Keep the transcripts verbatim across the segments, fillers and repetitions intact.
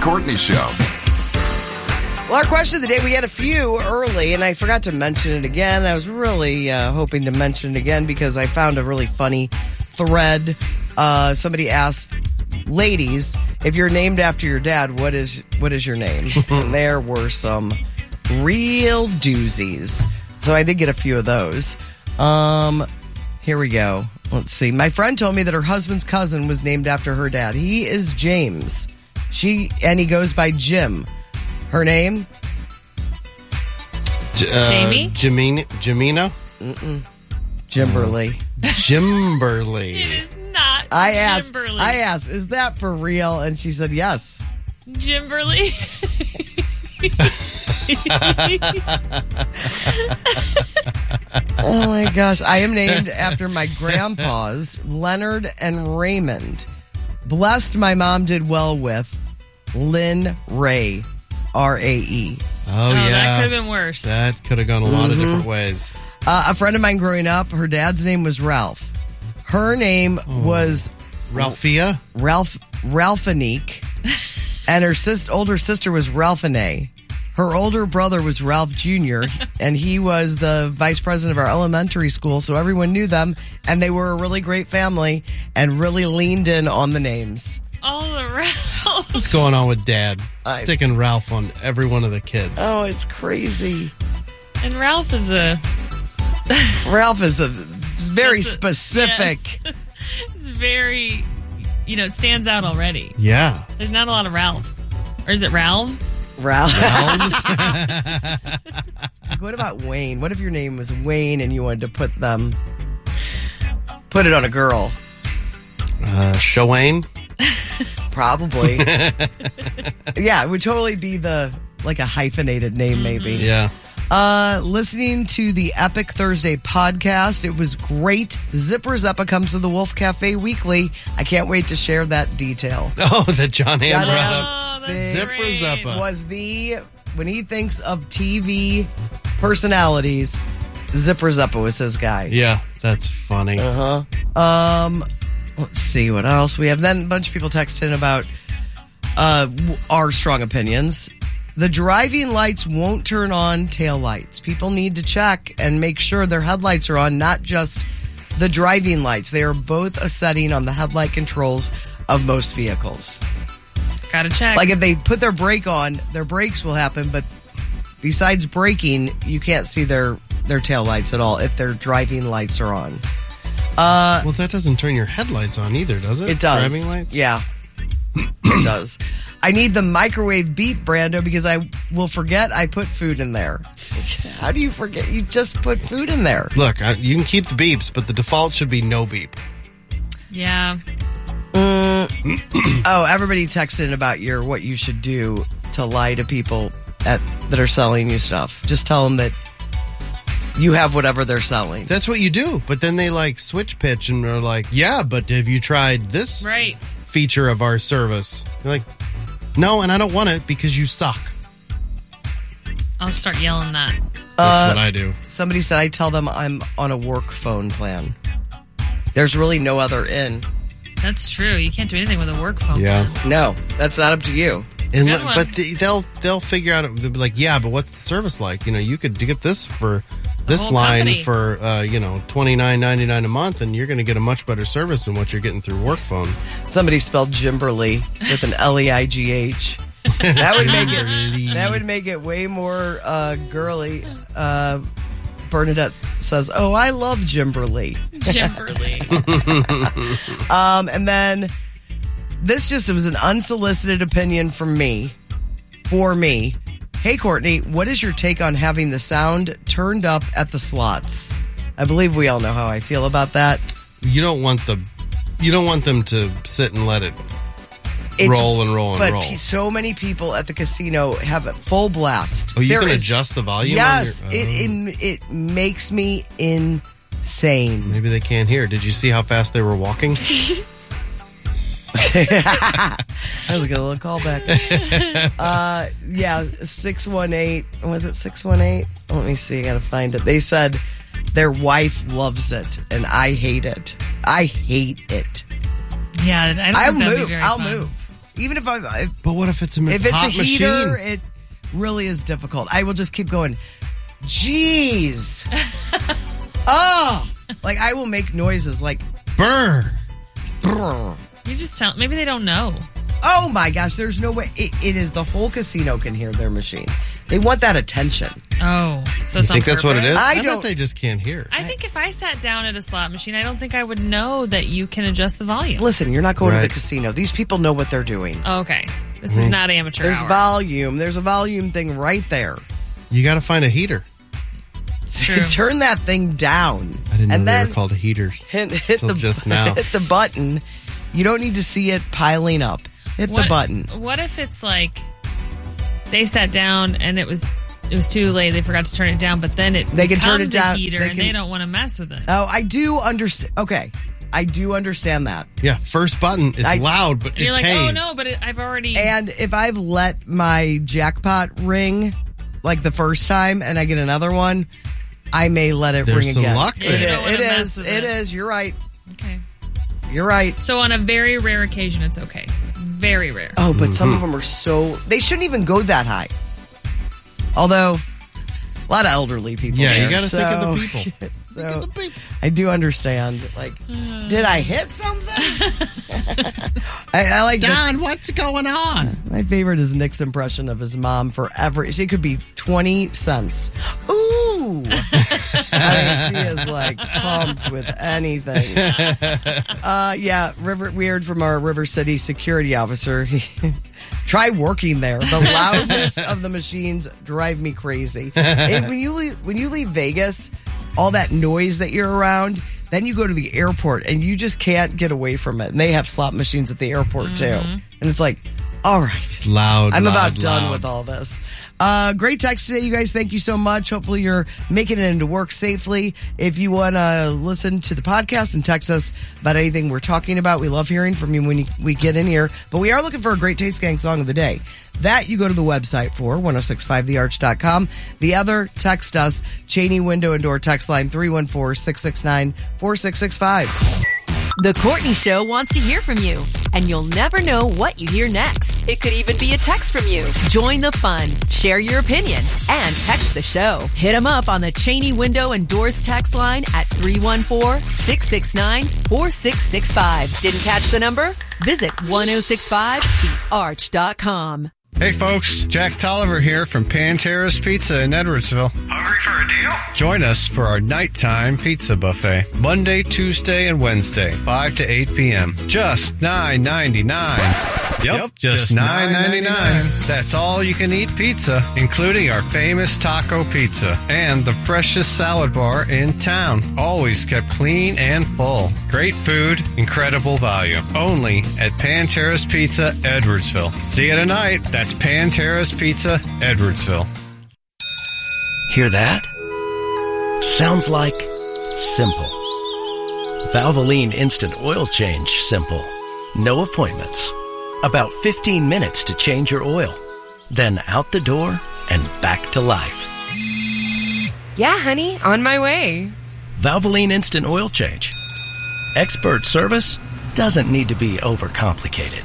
Courtney Show. Well, our question of the day, we had a few early, and I forgot to mention it again. I was really uh, hoping to mention it again because I found a really funny thread. Uh, somebody asked, ladies, if you're named after your dad, what is what is your name? And there were some real doozies. So I did get a few of those. Um, here we go. Let's see. My friend told me that her husband's cousin was named after her dad. He is James. She and he goes by Jim. Her name? J- uh, Jamie? Jamina? Jamina? Mm-mm. Jimberly. Jimberly. It is not I asked, Jimberly. I asked, is that for real? And she said yes. Jimberly. Oh my gosh. I am named after my grandpas, Leonard and Raymond. Blessed my mom did well with Lynn Ray, R A E. Oh, Oh, yeah. that could have been worse. That could have gone a lot Mm-hmm. of different ways. Uh, a friend of mine growing up, her dad's name was Ralph. Her name was Ralphia? Ralph Ralphinique, and her sis- older sister was Ralphine. Her older brother was Ralph Junior, and he was the vice president of our elementary school, so everyone knew them, and they were a really great family and really leaned in on the names. All the Ralphs. What's going on with Dad? I- Sticking Ralph on every one of the kids. Oh, it's crazy. And Ralph is a... Ralph is a is very That's a- specific. yes. It's very... You know, it stands out already. Yeah. There's not a lot of Ralphs. Or is it Ralphs? Ralph. Ralphs? What about Wayne? What if your name was Wayne and you wanted to put them, put it on a girl? uh, Showain? Probably. Yeah, it would totally be the, like a hyphenated name maybe. Yeah. Uh, listening to the Epic Thursday podcast. It was great. Zipper Zeppa comes to the Wolf Cafe weekly. I can't wait to share that detail. Oh, that John Hamm John brought Hamm. up. Oh, that's Zipper great. Zeppa. Was the, when he thinks of T V personalities, Zipper Zeppa was his guy. Yeah, that's funny. Uh huh. Um, let's see what else we have. Then a bunch of people texted in about uh, w- our strong opinions. The driving lights won't turn on tail lights. People need to check and make sure their headlights are on, not just the driving lights. They are both a setting on the headlight controls of most vehicles. Gotta check. Like if they put their brake on, their brakes will happen, but besides braking, you can't see their, their tail lights at all if their driving lights are on. Uh, Well, that doesn't turn your headlights on either, does it? It does. Driving lights? Yeah. It does. I need the microwave beep, Brando, because I will forget I put food in there. How do you forget? You just put food in there. Look, I, you can keep the beeps, but the default should be no beep. yeah. Oh, everybody texted in about your what you should do to lie to people at that are selling you stuff. Just tell them that you have whatever they're selling. That's what you do. But then they like switch pitch and are like, yeah, but have you tried this Right. feature of our service? You're like, no, and I don't want it because you suck. I'll start yelling that. That's Uh, what I do. Somebody said I tell them I'm on a work phone plan. There's really no other in. That's true. You can't do anything with a work phone. Yeah. plan. No, that's not up to you. And Good li- one. but they, they'll they'll figure out. They'll be like, yeah, but what's the service like? You know, you could get this for this whole line company. for uh, you know twenty nine ninety nine a month, and you're going to get a much better service than what you're getting through work phone. Somebody spelled Jimberly with an L E I G H. That would make it. That would make it way more uh, girly. Uh, Bernadette says, "Oh, I love Jimberly." Jimberly. Um, and then this just it was an unsolicited opinion from me, for me. Hey, Courtney, what is your take on having the sound turned up at the slots? I believe we all know how I feel about that. You don't want the you don't want them to sit and let it It's- roll and roll and but roll. pe- so many people at the casino have it full blast. Oh, you There can is- adjust the volume. Yes, on your, it, oh. it it makes me insane. Maybe they can't hear. Did you see how fast they were walking? I was get a little callback. uh, yeah, six one eight. Was it six one eight? Let me see. I gotta find it. They said their wife loves it, and I hate it. I hate it. Yeah, I don't I'll think that'd be move. very I'll fun. move. Even if I, if, But what if it's a if it's hot a heater, machine? it really is difficult. I will just keep going. Jeez. Oh, like I will make noises like Burr. brr. You just tell. Maybe they don't know. Oh my gosh, there's no way. It, it is the whole casino can hear their machine. They want that attention. Oh, so You it's on think that's what it purpose? is? I I, bet don't- they just can't hear. I think if I sat down at a slot machine, I don't think I would know that you can adjust the volume. Listen, you're not going to Right. the casino. These people know what they're doing. Oh, okay, this is not amateur There's hour. volume. There's a volume thing right there. You got to find a heater. It's true. Turn that thing down. I didn't know and they then were called heaters. hit, hit till the just now. hit the button. You don't need to see it piling up. Hit What- the button. What if it's like they sat down and it was it was too late? They forgot to turn it down, but then it They can turn becomes it down. a heater, They and can- they don't want to mess with it. Oh, I do understand. Okay, I do understand that. Yeah, first button. It's I- loud, but And it you're like, pays. oh no, but it, I've already. And if I've let my jackpot ring like the first time and I get another one, I may let it There's ring some again. luck It there. You is. don't wanna It mess is. with It it. is. You're right. okay. You're right. So on a very rare occasion, it's okay. Very rare. Oh, but some of Mm-hmm. them are so. They shouldn't even go that high. Although, a lot of elderly people. Yeah, there, you got to so, think of the people. So I do understand. Like, did I hit something? I, I like. the- Don, what's going on? my favorite is Nick's impression of his mom forever. She could be twenty cents. Ooh. I mean, she is like pumped with anything. Uh, yeah, River Weird from our River City security officer. He, try working there. The loudness of the machines drive me crazy. And when you leave, when you leave Vegas, all that noise that you're around, then you go to the airport and you just can't get away from it. And they have slot machines at the airport too. And it's like, all right. Loud, I'm loud, about done loud. with all this. Uh, great text today, you guys. Thank you so much. Hopefully you're making it into work safely. If you want to listen to the podcast and text us about anything we're talking about, we love hearing from you when you, we get in here. But we are looking for a great Taste Gang song of the day. That you go to the website for, ten sixty-five the arch dot com. The other, text us, Cheney Window and Door text line three one four, six six nine, four six six five. The Courtney Show wants to hear from you, and you'll never know what you hear next. It could even be a text from you. Join the fun, share your opinion, and text the show. Hit them up on the Cheney Window and Doors text line at three one four, six six nine, four six six five. Didn't catch the number? Visit ten sixty-five the arch dot com. Hey folks, Jack Tolliver here from Pan Terrace Pizza in Edwardsville. Hungry for a deal? Join us for our nighttime pizza buffet, Monday, Tuesday, and Wednesday, five to eight p.m. Just nine ninety-nine. Yep, just nine ninety-nine. That's all you can eat pizza, including our famous taco pizza and the freshest salad bar in town. Always kept clean and full. Great food, incredible value. Only at Pan Terrace Pizza, Edwardsville. See you tonight. That's Pan Terrace Pizza, Edwardsville. Hear that? Sounds like simple. Valvoline Instant Oil Change simple. No appointments. About fifteen minutes to change your oil. Then out the door and back to life. Yeah, honey, on my way. Valvoline Instant Oil Change. Expert service doesn't need to be overcomplicated.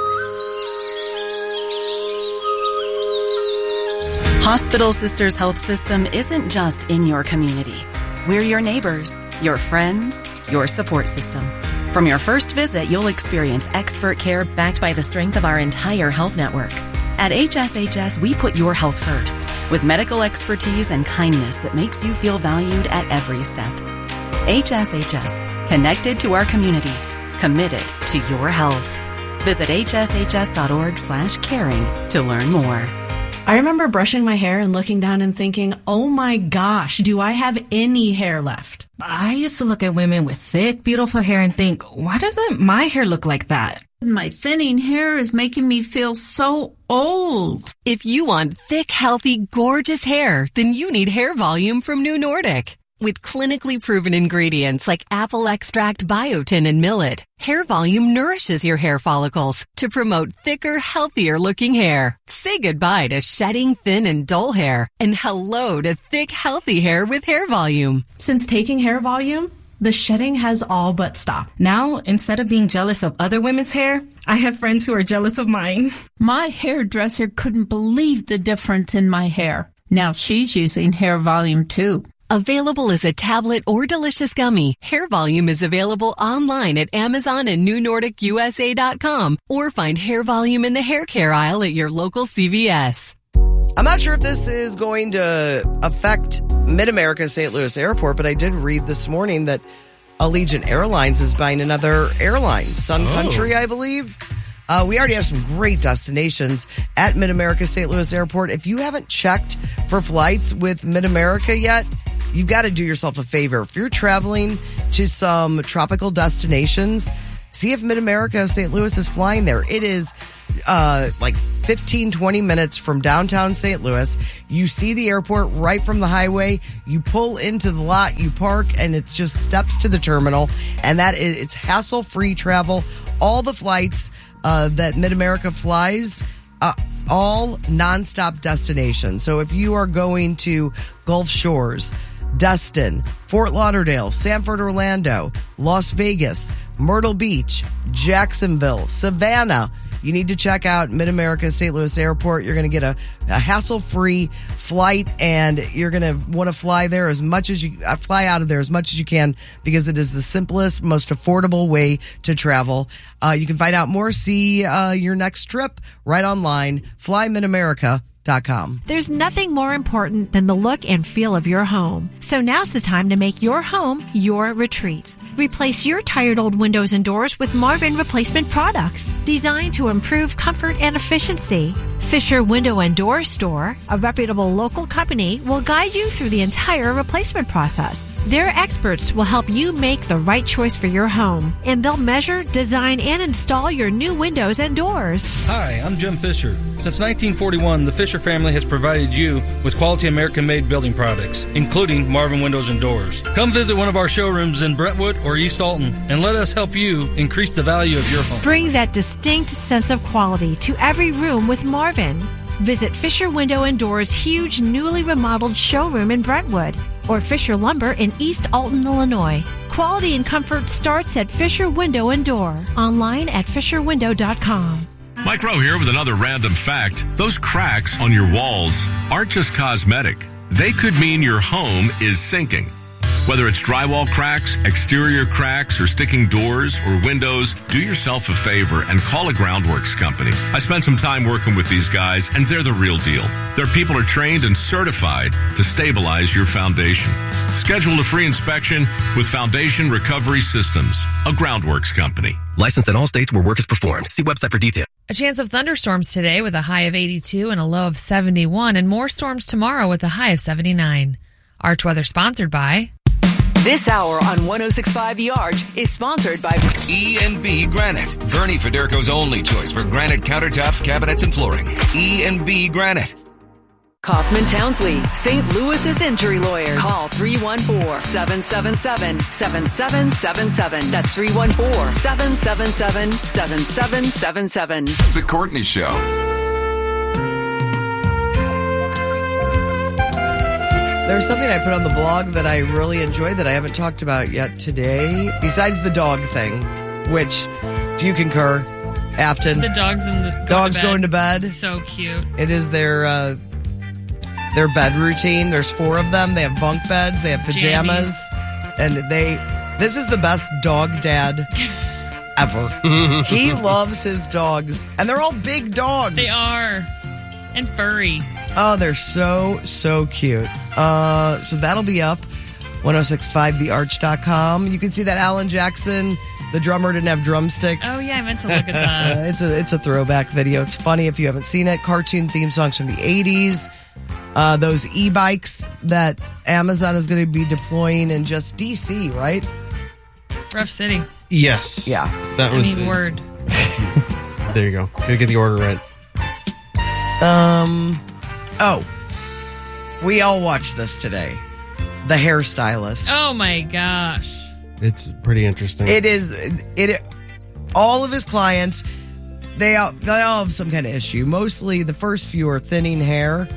Hospital Sisters Health System isn't just in your community. We're your neighbors, your friends, your support system. From your first visit, you'll experience expert care backed by the strength of our entire health network. At H S H S, we put your health first, with medical expertise and kindness that makes you feel valued at every step. H S H S, connected to our community, committed to your health. Visit h s h s dot org slash caring to learn more. I remember brushing my hair and looking down and thinking, oh my gosh, do I have any hair left? I used to look at women with thick, beautiful hair and think, why doesn't my hair look like that? My thinning hair is making me feel so old. If you want thick, healthy, gorgeous hair, then you need Hair Volume from New Nordic. With clinically proven ingredients like apple extract, biotin, and millet, Hair Volume nourishes your hair follicles to promote thicker, healthier looking hair. Say goodbye to shedding thin and dull hair and hello to thick, healthy hair with Hair Volume. Since taking Hair Volume, the shedding has all but stopped. Now, instead of being jealous of other women's hair, I have friends who are jealous of mine. My hairdresser couldn't believe the difference in my hair. Now she's using Hair Volume too. Available as a tablet or delicious gummy, Hair Volume is available online at Amazon and new nordic u s a dot com, or find Hair Volume in the hair care aisle at your local C V S. I'm not sure if this is going to affect Mid-America Saint Louis Airport, but I did read this morning that Allegiant Airlines is buying another airline, Sun Country, I believe. Uh, we already have some great destinations at Mid-America Saint Louis Airport. If you haven't checked for flights with Mid-America yet, you've got to do yourself a favor. If you're traveling to some tropical destinations, see if Mid-America Saint Louis is flying there. It is uh, like fifteen, twenty minutes from downtown Saint Louis. You see the airport right from the highway. You pull into the lot, you park, and it's just steps to the terminal. And that is, it's hassle-free travel. All the flights uh, that Mid-America flies, uh, all nonstop destinations. So if you are going to Gulf Shores, Destin, Fort Lauderdale, Sanford, Orlando, Las Vegas, Myrtle Beach, Jacksonville, Savannah, you need to check out Mid-America Saint Louis Airport. You're going to get a, a hassle-free flight, and you're going to want to fly there as much as you uh, fly out of there as much as you can, because it is the simplest, most affordable way to travel. Uh, you can find out more, see uh, your next trip right online, fly mid america dot com. There's nothing more important than the look and feel of your home. So now's the time to make your home your retreat. Replace your tired old windows and doors with Marvin replacement products designed to improve comfort and efficiency. Fisher Window and Door Store, a reputable local company, will guide you through the entire replacement process. Their experts will help you make the right choice for your home, and they'll measure, design, and install your new windows and doors. Hi, I'm Jim Fisher. Since nineteen forty-one, the Fisher family has provided you with quality American-made building products, including Marvin Windows and Doors. Come visit one of our showrooms in Brentwood or East Alton, and let us help you increase the value of your home. Bring that distinct sense of quality to every room with Marvin. Visit Fisher Window and Doors' huge newly remodeled showroom in Brentwood, or Fisher Lumber in East Alton, Illinois. Quality and comfort starts at Fisher Window and Door. Online at fisher window dot com. Mike Rowe here with another random fact. Those cracks on your walls aren't just cosmetic. They could mean your home is sinking. Whether it's drywall cracks, exterior cracks, or sticking doors or windows, do yourself a favor and call a Groundworks company. I spent some time working with these guys, and they're the real deal. Their people are trained and certified to stabilize your foundation. Schedule a free inspection with Foundation Recovery Systems, a Groundworks company. Licensed in all states where work is performed. See website for details. A chance of thunderstorms today with a high of eighty-two and a low of seventy-one, and more storms tomorrow with a high of seventy-nine. Arch Weather sponsored by... This hour on one oh six point five The Arch is sponsored by E and B Granite, Bernie Federko's only choice for granite countertops, cabinets, and flooring. E and B Granite. Kaufman Townsley, Saint Louis's injury lawyers. Call three one four, seven seven seven, seven seven seven seven. That's three one four, seven seven seven, seven seven seven seven. The Courtney Show. There's something I put on the blog that I really enjoyed that I haven't talked about yet today, besides the dog thing, which, do you concur, Afton? The dogs in the going dogs to bed. going to bed. So cute. It is their uh, their bed routine. There's four of them. They have bunk beds. They have pajamas, Jammies. and they. This is the best dog dad ever. He loves his dogs, and they're all big dogs. They are, and furry. Oh, they're so, so cute. Uh, so that'll be up, ten sixty-five the arch dot com. You can see that Alan Jackson, the drummer, didn't have drumsticks. Oh, yeah, I meant to look at that. uh, it's a it's a throwback video. It's funny if you haven't seen it. Cartoon theme songs from the eighties. Uh, those e-bikes that Amazon is going to be deploying in just D C, right? Rough City. Yes. Yeah. That I was mean, word. There you go. Gotta get the order right. Um... Oh, we all watched this today. The Hairstylist. Oh my gosh. It's pretty interesting. It is. It. All of his clients, they all, they all have some kind of issue. Mostly the first few are thinning hair,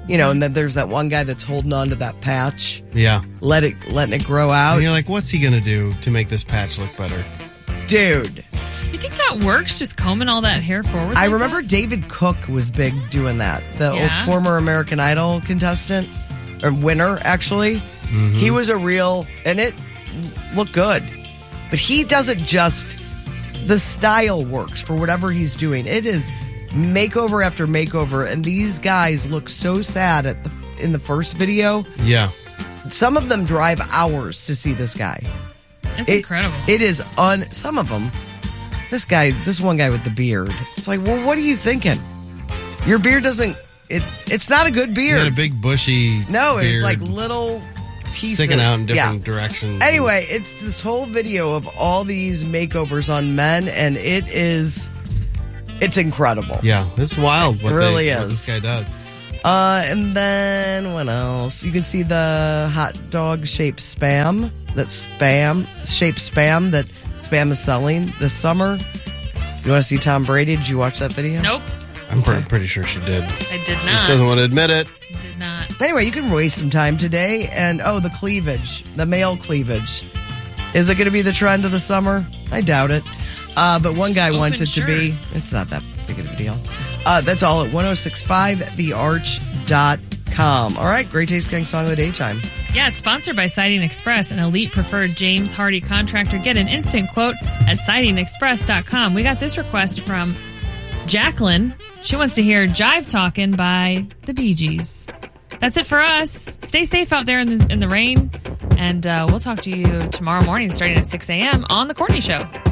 You know, and then there's that one guy that's holding on to that patch. Yeah. Let it, letting it grow out. And you're like, what's he going to do to make this patch look better? Dude. You think that works, just combing all that hair forward? I like remember that? David Cook was big doing that. The Yeah. old former American Idol contestant, or winner, actually. Mm-hmm. He was a real, and it looked good. But he doesn't just, the style works for whatever he's doing. It is makeover after makeover, and these guys look so sad at the in the first video. Yeah. Some of them drive hours to see this guy. It's It- incredible. It is un. Some of them. This guy, this one guy with the beard. It's like, well, what are you thinking? Your beard doesn't. It. It's not a good He beard. had a big bushy no, it's beard like little pieces sticking out in different Yeah. directions. Anyway, it's this whole video of all these makeovers on men, and it is. It's incredible. Yeah, it's wild what, It really they, is. what this guy does. Uh, and then what else? You can see the hot dog shaped spam. That spam shaped spam that Spam is selling this summer. You want to see Tom Brady? Did you watch that video? Nope. I'm pre- pretty sure she did. I did not. Just doesn't want to admit it. Did not. Anyway, you can waste some time today. And oh, the cleavage, the male cleavage. Is it going to be the trend of the summer? I doubt it. Uh, but It's one just guy open wants it to be. shirts. It's not that big of a deal. Uh, that's all at ten sixty-five the arch dot com. All right, Great Taste Gang Song of the Daytime. Yeah, it's sponsored by Siding Express, an elite preferred James Hardy contractor. Get an instant quote at siding express dot com. We got this request from Jacqueline. She wants to hear Jive Talkin' by the Bee Gees. That's it for us. Stay safe out there in the, in the rain, and uh, we'll talk to you tomorrow morning starting at six a.m. on The Courtney Show.